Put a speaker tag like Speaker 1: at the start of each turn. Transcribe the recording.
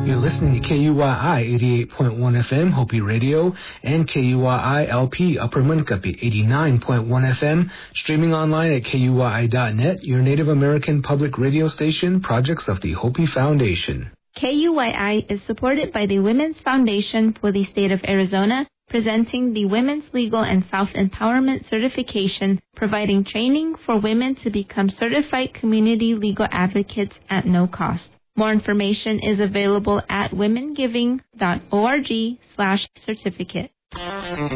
Speaker 1: You're listening to KUYI 88.1 FM, Hopi Radio, and KUYI LP, Upper Munkapi 89.1 FM, streaming online at KUYI.net, your Native American public radio station, projects of the Hopi Foundation.
Speaker 2: KUYI is supported by the Women's Foundation for the State of Arizona, presenting the Women's Legal and Self-Empowerment Certification, providing training for women to become certified community legal advocates at no cost. More information is available at womengiving.org/certificate.